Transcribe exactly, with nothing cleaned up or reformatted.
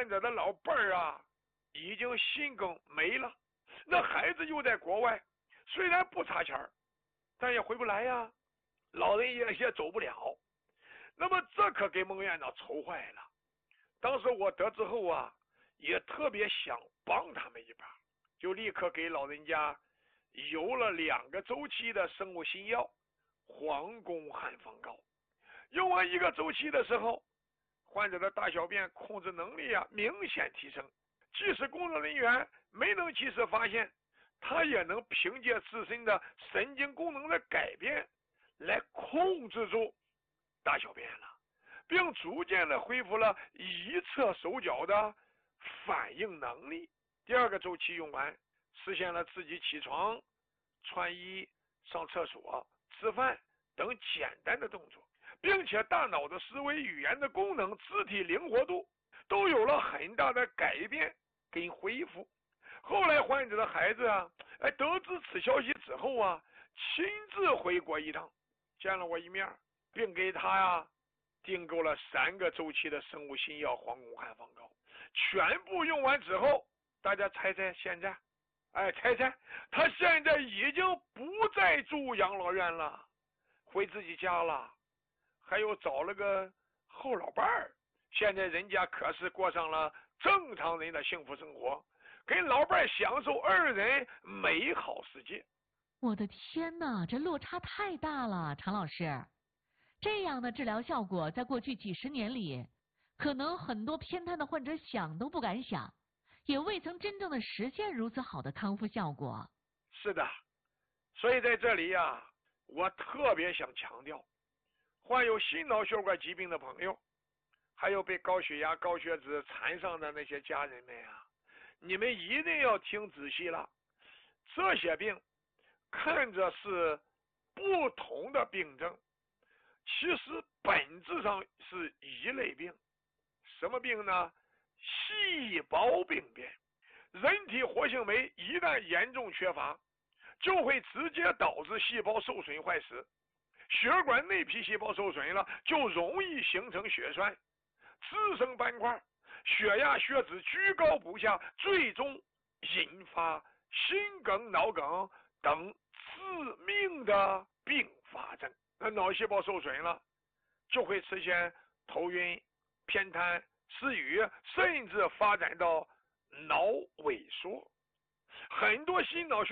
患者的老伴儿啊，已经心梗没了，那孩子又在国外，虽然不差钱儿，但也回不来呀，老人也也走不了。那么这可给孟院长愁坏了。当时我得知后啊，也特别想帮他们一把，就立刻给老人家邮了两个周期的生物新药黄宫汉方膏。用完一个周期的时候，患者的大小便控制能力啊明显提升，即使工作人员没能及时发现，他也能凭借自身的神经功能的改变来控制住大小便了，并逐渐的恢复了一侧手脚的反应能力。第二个周期用完，实现了自己起床、穿衣、上厕所、吃饭等简单的动作，并且大脑的思维、语言的功能、肢体灵活度都有了很大的改变跟恢复。后来患者的孩子啊，哎，得知此消息之后啊，亲自回国一趟，见了我一面，并给他呀订购了三个周期的生物新药黄宫汉方膏。全部用完之后，大家猜猜现在？哎，猜猜，他现在已经不再住养老院了，回自己家了，还有找了个后老伴儿。现在人家可是过上了正常人的幸福生活，跟老伴儿享受二人美好世界。 我的天哪，这落差太大了，常老师。这样的治疗效果在过去几十年里，可能很多偏瘫的患者想都不敢想，也未曾真正的实现如此好的康复效果。 是的，所以在这里呀、啊，我特别想强调，患有心脑血管疾病的朋友，还有被高血压、高血脂缠上的那些家人们啊，你们一定要听仔细了。这些病看着是不同的病症，其实本质上是一类病。什么病呢？细胞病变。人体活性酶一旦严重缺乏，就会直接导致细胞受损坏死。血管内皮细胞受损了，就容易形成血栓、滋生斑块，血压、血脂居高不下，最终引发心梗、脑梗等致命的并发症。那脑细胞受损了，就会出现头晕、偏瘫、失语，甚至发展到脑萎缩。很多心脑血